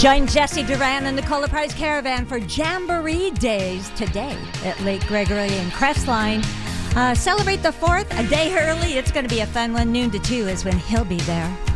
Join Jesse Duran and the Nicola Price Caravan for Jamboree Days today at Lake Gregory and Crestline. Celebrate the 4th a day early. It's going to be a fun one. Noon to 2 is when he'll be there.